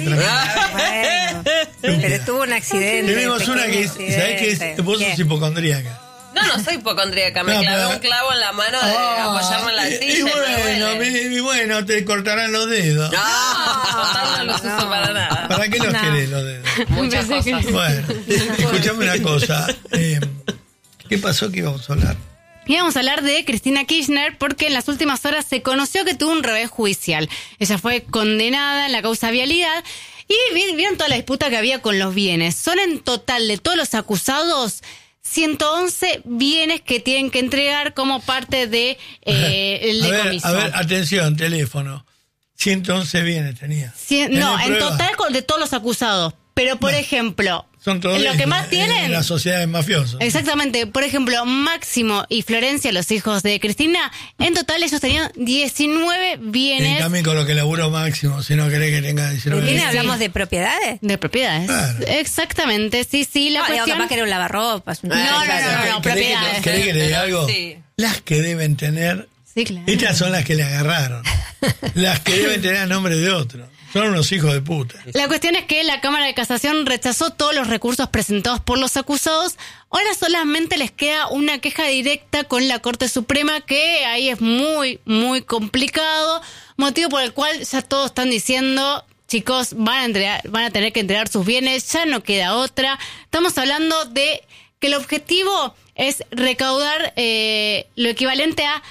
Bueno, pero tuvo un accidente. Tenemos una que, ¿sabés qué es? Vos sos hipocondríaca. No soy hipocondríaca, me clavé un clavo en la mano de apoyarme en la silla. Y bueno, te cortarán los dedos. No los uso para nada. ¿Para qué los querés los dedos? Muchas cosas. Bueno, escuchame una cosa. ¿Qué pasó que íbamos a hablar? Íbamos a hablar de Cristina Kirchner porque en las últimas horas se conoció que tuvo un revés judicial. Ella fue condenada en la causa vialidad y vieron toda la disputa que había con los bienes. Son en total de todos los acusados 111 bienes que tienen que entregar como parte de el decomiso. A ver, atención, teléfono. 111 bienes tenía. No, en total de todos los acusados. Pero, por ejemplo, son todos lo que más tienen... las sociedades mafiosas. Exactamente. Por ejemplo, Máximo y Florencia, los hijos de Cristina, en total ellos tenían 19 bienes. También con lo que laburó Máximo, si no querés que tenga 19 bienes. ¿Hablamos de propiedades? De propiedades. Claro. Exactamente, sí. La cuestión... capaz que era un lavarropas. No, propiedades. ¿Querés que te diga algo? Sí. Las que deben tener... Sí, claro. Estas son las que le agarraron. Las que deben tener a nombre de otro. Son unos hijos de puta. La cuestión es que la Cámara de Casación rechazó todos los recursos presentados por los acusados. Ahora solamente les queda una queja directa con la Corte Suprema, que ahí es muy, muy complicado. Motivo por el cual ya todos están diciendo, chicos, van a tener que entregar sus bienes, ya no queda otra. Estamos hablando de que el objetivo es recaudar lo equivalente a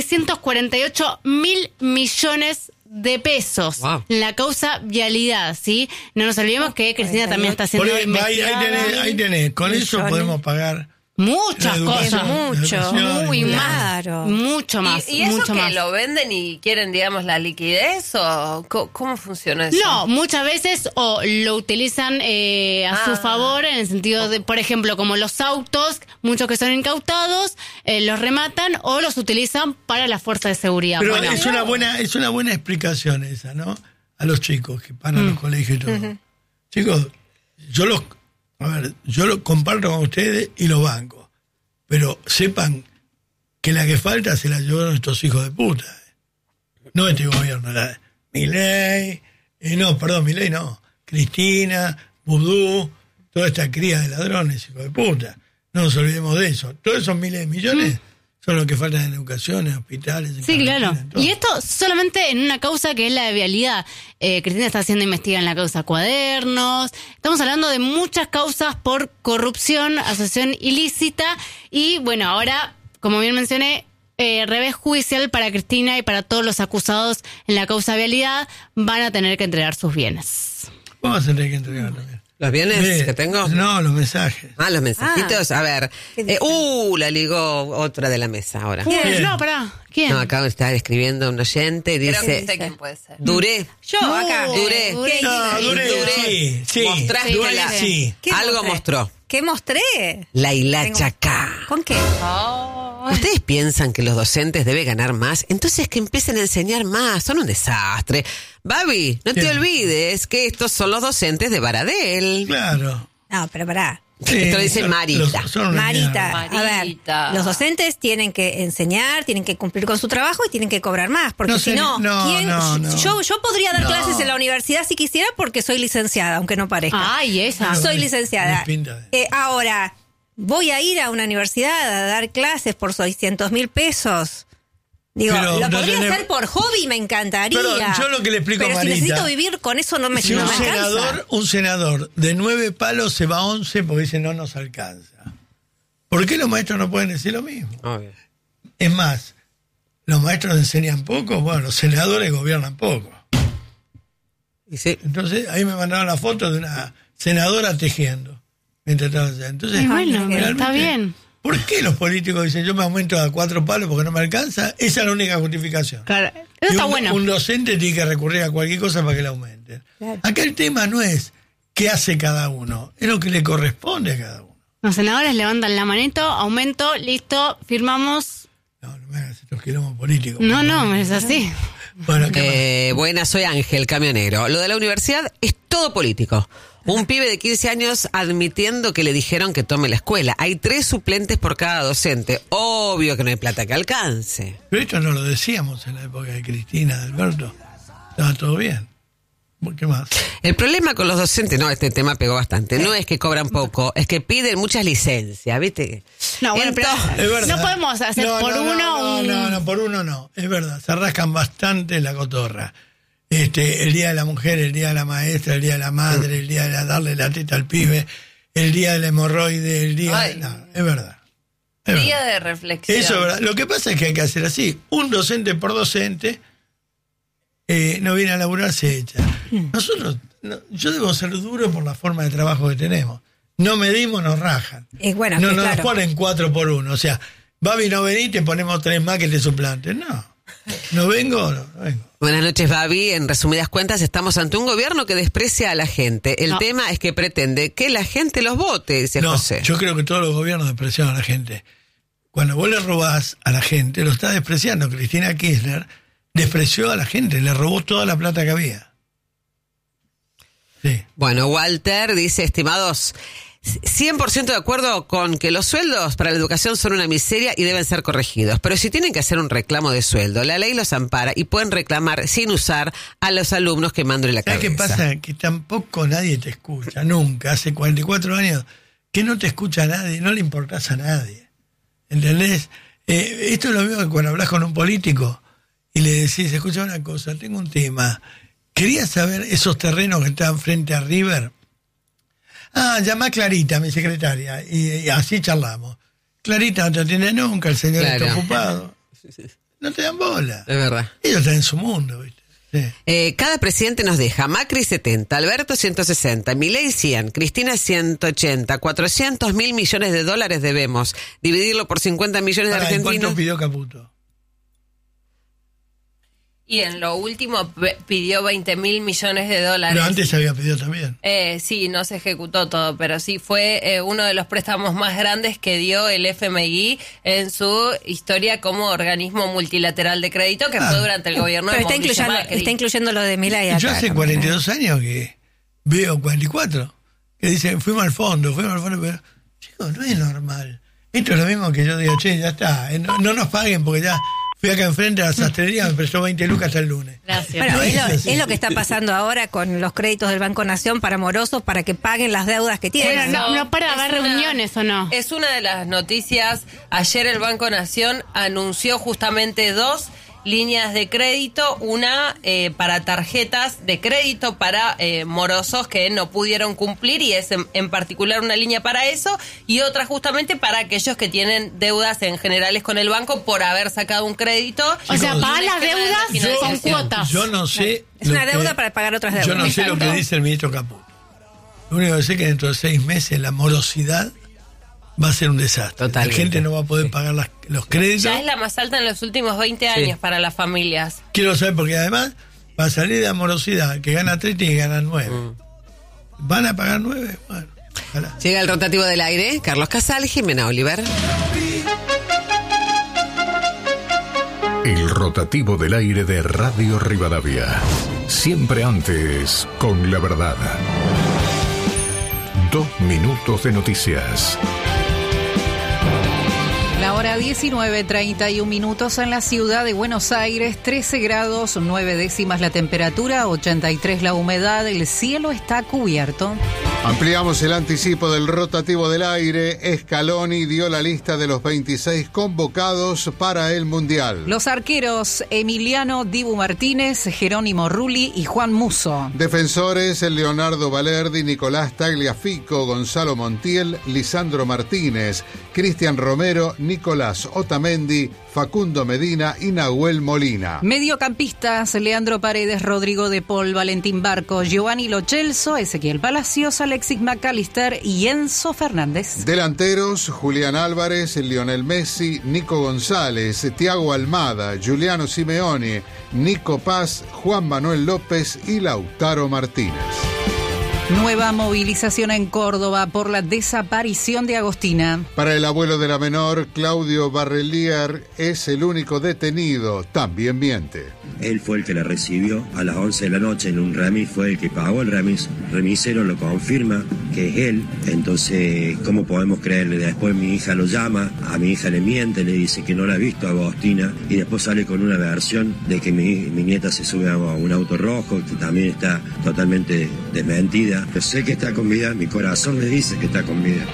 648 mil millones de pesos. Wow. La causa vialidad, ¿sí? No nos olvidemos que Cristina también está haciendo investigada. Ahí tenés. Con eso podemos pagar muchas cosas. Muy más. Mucho más. ¿Y eso mucho que más. lo venden y quieren, digamos, la liquidez? ¿O cómo funciona eso? No, muchas veces o lo utilizan a su favor, en el sentido de, por ejemplo, como los autos, muchos que son incautados, los rematan o los utilizan para la fuerza de seguridad. Pero es una buena explicación esa, ¿no? A los chicos que van a los colegios y todo. Uh-huh. Chicos, yo lo comparto con ustedes y los bancos. Pero sepan que la que falta se la llevaron estos hijos de puta. No este gobierno, Milei, Milei no. Cristina, Vudú, toda esta cría de ladrones, hijos de puta. No nos olvidemos de eso. Todos esos miles de millones son los que faltan en educación, en hospitales. Sí, claro. Y esto solamente en una causa que es la de vialidad. Cristina está siendo investigada en la causa Cuadernos. Estamos hablando de muchas causas por corrupción, asociación ilícita. Y bueno, ahora, como bien mencioné, revés judicial para Cristina y para todos los acusados en la causa vialidad. Van a tener que entregar sus bienes. Vamos a tener que entregar también. ¿Los bienes que tengo? No, los mensajes. Los mensajitos. A ver. La ligó otra de la mesa ahora. ¿Quién? No, pará. ¿Quién? No, acabo de estar escribiendo un oyente y dice... Creo que sé quién puede ser. Duré. Yo, acá. Duré. Duré. Sí. Mostraste sí. Algo mostró. ¿Qué mostré? La hilacha acá. ¿Con qué? ¿Ustedes piensan que los docentes deben ganar más? Entonces que empiecen a enseñar más. Son un desastre. Babi, no te olvides que estos son los docentes de Baradel. Claro. No, pero pará. Esto lo dice Marita. Marita. A ver, los docentes tienen que enseñar, tienen que cumplir con su trabajo y tienen que cobrar más. Porque si no, yo podría dar clases en la universidad si quisiera porque soy licenciada, aunque no parezca. Ay, esa. Soy licenciada. Ahora, voy a ir a una universidad a dar clases por 600.000 pesos. Digo, lo podría hacer por hobby, me encantaría. Pero yo lo que le explico a Marita, si necesito vivir con eso no me alcanza. Un senador de 9 palos se va a 11 porque dice no nos alcanza. ¿Por qué los maestros no pueden decir lo mismo? Obvio. Es más, los maestros enseñan poco, bueno, los senadores gobiernan poco. ¿Y sí? Entonces ahí me mandaron la foto de una senadora tejiendo. Entonces, está bien. ¿Por qué los políticos dicen yo me aumento a 4 palos porque no me alcanza? Esa es la única justificación. Claro, eso está bueno. Un docente tiene que recurrir a cualquier cosa para que le aumenten. Claro. Acá el tema no es qué hace cada uno, es lo que le corresponde a cada uno. Los senadores levantan la manito, aumento, listo, firmamos. No me hagas estos quilombos políticos. No, es así. Bueno, buenas, soy Ángel, camionero. Lo de la universidad es todo político. Un pibe de 15 años admitiendo que le dijeron que tome la escuela. Hay 3 suplentes por cada docente. Obvio que no hay plata que alcance. Pero esto no lo decíamos en la época de Cristina, de Alberto. Estaba todo bien. ¿Qué más? El problema con los docentes, no, este tema pegó bastante, no es que cobran poco, es que piden muchas licencias, ¿viste? No, bueno, pero es verdad. No podemos hacer por uno. No, por uno no, es verdad, se rascan bastante la cotorra. El día de la mujer, el día de la maestra, el día de la madre, el día de darle la teta al pibe, el día del hemorroide, el día... No, es verdad. Día de reflexión. Eso es verdad. Lo que pasa es que hay que hacer así. Un docente por docente no viene a laburar, se echa. Nosotros, yo debo ser duro por la forma de trabajo que tenemos. No medimos, nos rajan. Bueno, no nos ponen 4 por 1. O sea, Babi, no vení, te ponemos 3 más que te suplanten. No vengo, no vengo. Buenas noches, Babi. En resumidas cuentas, estamos ante un gobierno que desprecia a la gente. El tema es que pretende que la gente los vote, dice José. Yo creo que todos los gobiernos desprecian a la gente. Cuando vos le robás a la gente, lo estás despreciando. Cristina Kirchner despreció a la gente, le robó toda la plata que había. Sí. Bueno, Walter dice, estimados, 100% de acuerdo con que los sueldos para la educación son una miseria y deben ser corregidos. Pero si tienen que hacer un reclamo de sueldo, la ley los ampara y pueden reclamar sin usar a los alumnos quemándole la cabeza. ¿Sabes qué pasa? Que tampoco nadie te escucha, nunca. Hace 44 años que no te escucha nadie, no le importás a nadie. ¿Entendés? Esto es lo mismo que cuando hablas con un político y le decís, escucha una cosa, tengo un tema. ¿Querías saber esos terrenos que están frente a River? Llamá a Clarita, mi secretaria, y así charlamos. Clarita no te atiende nunca, el señor está ocupado. No te dan bola. Es verdad. Ellos están en su mundo, ¿viste? Sí. Cada presidente nos deja Macri 70, Alberto 160, Milei 100, Cristina 180, 400.000 millones de dólares debemos. Dividirlo por 50 millones de argentinos. ¿Cuánto pidió Caputo? Y en lo último pidió 20.000 millones de dólares. Pero antes se había pedido también. Sí, no se ejecutó todo, pero sí fue uno de los préstamos más grandes que dio el FMI en su historia como organismo multilateral de crédito, que fue durante el gobierno de Mauricio Macri. Está incluyendo lo de Milei. Yo hace 42 años que veo 44, que dicen, fuimos al fondo, pero chicos, no es normal. Esto es lo mismo que yo digo, che, ya está, no nos paguen porque ya... Fui acá enfrente a la sastrería, me prestó 20 lucas hasta el lunes. Gracias. Bueno, es lo que está pasando ahora con los créditos del Banco Nación para morosos, para que paguen las deudas que tienen. Bueno, no para haber reuniones, ¿o no? Es una de las noticias. Ayer el Banco Nación anunció justamente 2 líneas de crédito, una para tarjetas de crédito para morosos que no pudieron cumplir, y es en particular una línea para eso, y otra justamente para aquellos que tienen deudas en generales con el banco por haber sacado un crédito. O sea, pagar las deudas con cuotas. Yo no sé... Es una deuda para pagar otras deudas. Yo no sé lo que dice el ministro Caputo. Lo único que sé es que dentro de 6 meses la morosidad va a ser un desastre. Totalmente. La gente no va a poder pagar los créditos. Ya es la más alta en los últimos 20 años para las familias. Quiero saber, porque además, para salir de la morosidad, que gana 3 tiene que ganar 9. ¿Van a pagar 9? Bueno, ojalá. Llega el rotativo del aire, Carlos Casal, Jimena Oliver. El rotativo del aire de Radio Rivadavia. Siempre antes, con la verdad. 2 minutos de noticias. La hora 19:31 minutos en la ciudad de Buenos Aires, 13 grados, 9 décimas la temperatura, 83 la humedad, el cielo está cubierto. Ampliamos el anticipo del rotativo del aire. Scaloni dio la lista de los 26 convocados para el Mundial. Los arqueros Emiliano Dibu Martínez, Jerónimo Rulli y Juan Musso. Defensores Leonardo Valerdi, Nicolás Tagliafico, Gonzalo Montiel, Lisandro Martínez, Cristian Romero, Nicolás Otamendi, Facundo Medina y Nahuel Molina. Mediocampistas Leandro Paredes, Rodrigo de Paul, Valentín Barco, Giovanni Lo Celso, Ezequiel Palacios, Alexis McAllister y Enzo Fernández. Delanteros Julián Álvarez, Lionel Messi, Nico González, Thiago Almada, Giuliano Simeone, Nico Paz, Juan Manuel López y Lautaro Martínez. Nueva movilización en Córdoba por la desaparición de Agostina. Para el abuelo de la menor, Claudio Barrelier, es el único detenido. También miente. Él fue el que la recibió a las 11 de la noche en un remis, fue el que pagó el remis. Remisero lo confirma que es él. Entonces, ¿cómo podemos creerle? Después mi hija lo llama, a mi hija le miente, le dice que no la ha visto a Agostina y después sale con una versión de que mi nieta se sube a un auto rojo, que también está totalmente desmentida. Yo sé que está con vida, mi corazón me dice que está con vida.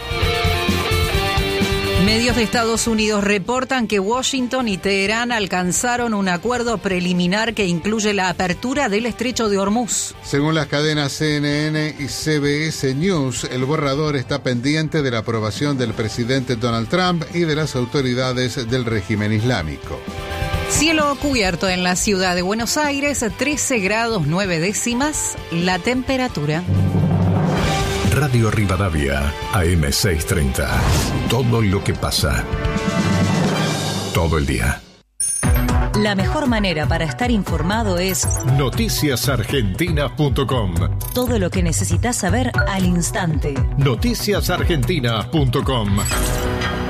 Medios de Estados Unidos reportan que Washington y Teherán alcanzaron un acuerdo preliminar que incluye la apertura del estrecho de Hormuz. Según las cadenas CNN y CBS News, el borrador está pendiente de la aprobación del presidente Donald Trump y de las autoridades del régimen islámico. Cielo cubierto en la ciudad de Buenos Aires, 13 grados 9 décimas, la temperatura. Radio Rivadavia, AM630. Todo lo que pasa. Todo el día. La mejor manera para estar informado es noticiasargentina.com. Todo lo que necesitas saber al instante. Noticiasargentina.com.